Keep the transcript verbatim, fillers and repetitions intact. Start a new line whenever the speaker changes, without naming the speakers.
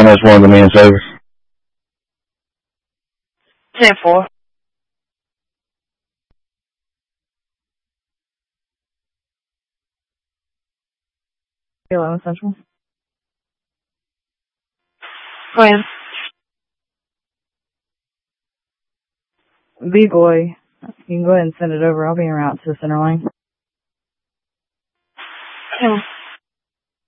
that's one of the men service.
ten four.
eleven Central.
Gwen.
B-boy, you can go ahead and send it over. I'll be en route to the center line.
Hmm.